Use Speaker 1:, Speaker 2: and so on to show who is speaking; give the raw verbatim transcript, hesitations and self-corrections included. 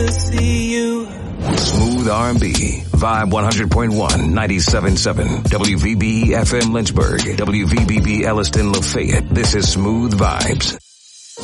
Speaker 1: to see you.
Speaker 2: Smooth R and B. Vibe one hundred point one, ninety-seven point seven. W V B E F M Lynchburg. W V B B Elliston Lafayette. This is Smooth Vibes.